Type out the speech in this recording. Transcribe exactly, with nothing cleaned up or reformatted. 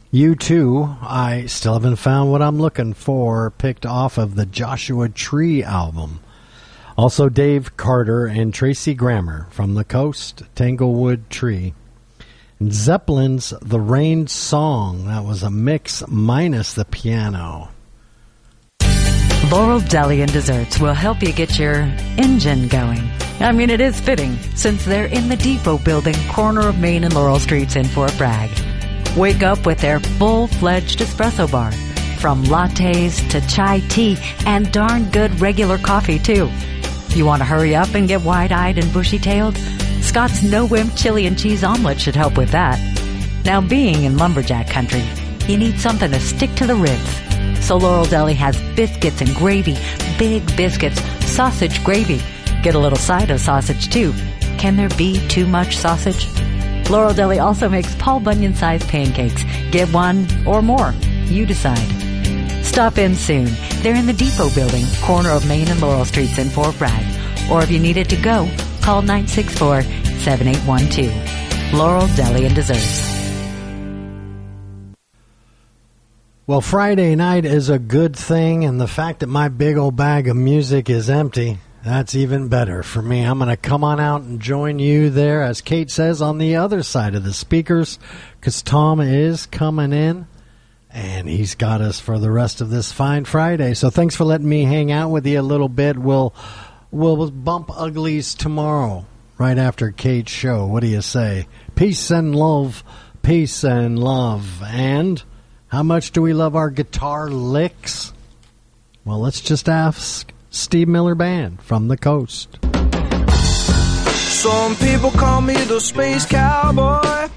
You Too, I Still Haven't Found What I'm Looking For, picked off of the Joshua Tree album. Also Dave Carter and Tracy Grammer from the Coast, Tanglewood Tree. And Zeppelin's The Rain Song, that was a mix minus the piano. Laurel Deli and Desserts will help you get your engine going. I mean, it is fitting, since they're in the Depot Building, corner of Main and Laurel Streets in Fort Bragg. Wake up with their full-fledged espresso bar. From lattes to chai tea and darn good regular coffee, too. You want to hurry up and get wide-eyed and bushy-tailed? Scott's no-whim chili and cheese omelet should help with that. Now, being in lumberjack country, you need something to stick to the ribs. So Laurel Deli has biscuits and gravy, big biscuits, sausage gravy. Get a little side of sausage, too. Can there be too much sausage? Laurel Deli also makes Paul Bunyan-sized pancakes. Get one or more. You decide. Stop in soon. They're in the Depot Building, corner of Main and Laurel Streets in Fort Bragg. Or if you need it to go, call nine six four, seven eight one two. Laurel Deli and Desserts. Well, Friday night is a good thing, and the fact that my big old bag of music is empty, that's even better for me. I'm going to come on out and join you there, as Kate says, on the other side of the speakers, because Tom is coming in, and he's got us for the rest of this fine Friday. So thanks for letting me hang out with you a little bit. We'll, we'll bump uglies tomorrow, right after Kate's show. What do you say? Peace and love, peace and love. And how much do we love our guitar licks? Well, let's just ask Steve Miller Band from the Coast. Some people call me the space cowboy.